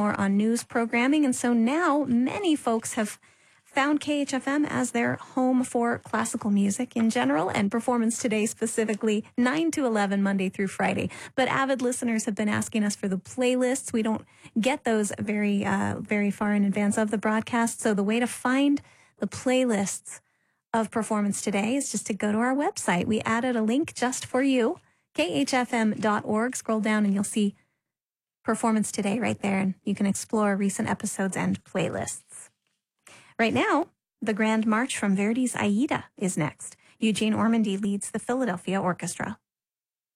more on news programming. And so now many folks have found KHFM as their home for classical music in general and Performance Today specifically, 9 to 11, Monday through Friday. But avid listeners have been asking us for the playlists. We don't get those very far in advance of the broadcast. So the way to find the playlists of Performance Today is just to go to our website. We added a link just for you, khfm.org. Scroll down and you'll see Performance Today right there, and you can explore recent episodes and playlists. Right now, the Grand March from Verdi's Aida is next. Eugene Ormandy leads the Philadelphia Orchestra.